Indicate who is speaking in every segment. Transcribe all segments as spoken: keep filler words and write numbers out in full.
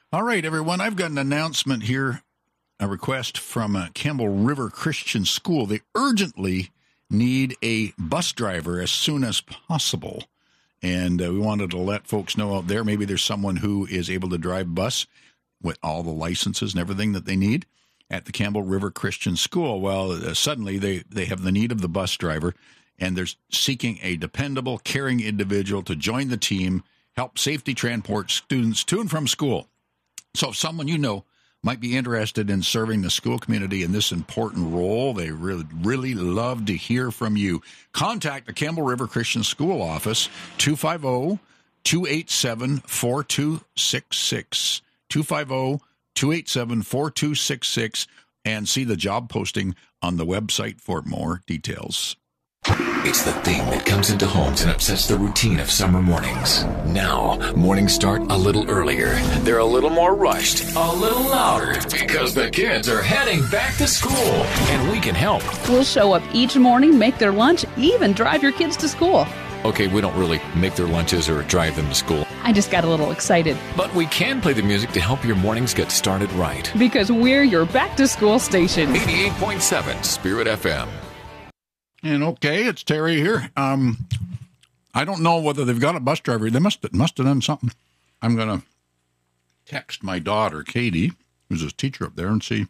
Speaker 1: All right, everyone, I've got an announcement here, a request from uh, Campbell River Christian School. They urgently need a bus driver as soon as possible. And uh, we wanted to let folks know out there, maybe there's someone who is able to drive bus with all the licenses and everything that they need at the Campbell River Christian School. Well, uh, suddenly they, they have the need of the bus driver, and they're seeking a dependable, caring individual to join the team, help safely transport students to and from school. So if someone you know might be interested in serving the school community in this important role, they really, really love to hear from you. Contact the Campbell River Christian School office, two five zero, two eight seven, four two six six, two five zero, two eight seven, four two six six, and see the job posting on the website for more details.
Speaker 2: It's the thing that comes into homes and upsets the routine of summer mornings. Now, mornings start a little earlier. They're a little more rushed, a little louder, because the kids are heading back to school, and we can help.
Speaker 3: We'll show up each morning, make their lunch, even drive your kids to school.
Speaker 2: Okay, we don't really make their lunches or drive them to school.
Speaker 3: I just got a little excited.
Speaker 2: But we can play the music to help your mornings get started right.
Speaker 3: Because we're your back-to-school station.
Speaker 2: eighty-eight point seven Spirit F M.
Speaker 1: And okay, it's Terry here. Um, I don't know whether they've got a bus driver. They must must have done something. I'm going to text my daughter, Katie, who's a teacher up there, and see.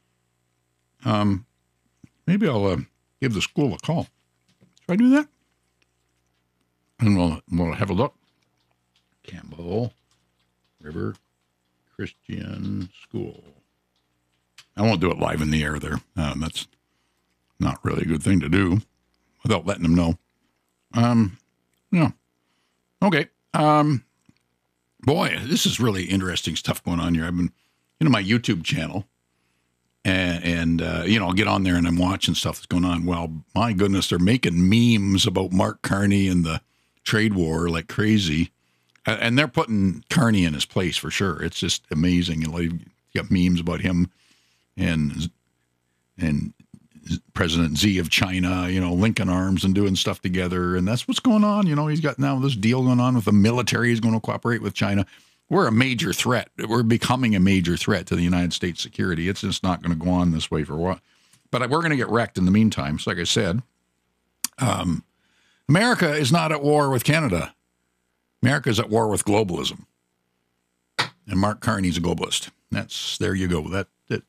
Speaker 1: Um, maybe I'll uh, give the school a call. Should I do that? And we'll, we'll have a look. Campbell River Christian School. I won't do it live in the air there. Um, that's not really a good thing to do without letting them know. Um, yeah. Okay. Um, boy, this is really interesting stuff going on here. I've been, you know, my YouTube channel, and, and uh, you know, I'll get on there and I'm watching stuff that's going on. Well, my goodness, they're making memes about Mark Carney and the trade war like crazy. And they're putting Carney in his place for sure. It's just amazing. You got memes about him and, and, President Xi of China, you know, linking arms and doing stuff together. And that's what's going on. You know, he's got now this deal going on with the military. He's going to cooperate with China. We're a major threat. We're becoming a major threat to the United States security. It's just not going to go on this way for a while. But we're going to get wrecked in the meantime. So like I said, um, America is not at war with Canada. America is at war with globalism. And Mark Carney's a globalist. That's, there you go. That, that,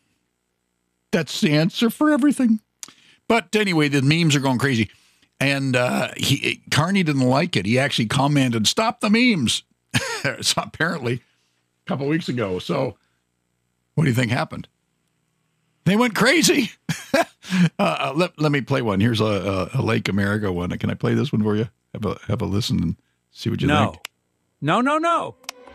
Speaker 1: That's the answer for everything. But anyway, the memes are going crazy. And uh, he Carney didn't like it. He actually commented, "Stop the memes." So apparently a couple weeks ago. So what do you think happened? They went crazy. uh, let, let me play one. Here's a, a, a Lake America one. Can I play this one for you? Have a, have a listen and see what you
Speaker 4: no.
Speaker 1: think.
Speaker 4: No, no, no.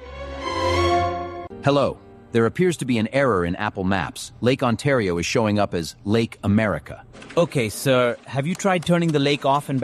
Speaker 5: Hello. There appears to be an error in Apple Maps. Lake Ontario is showing up as Lake America.
Speaker 4: Okay, sir, have you tried turning the lake off and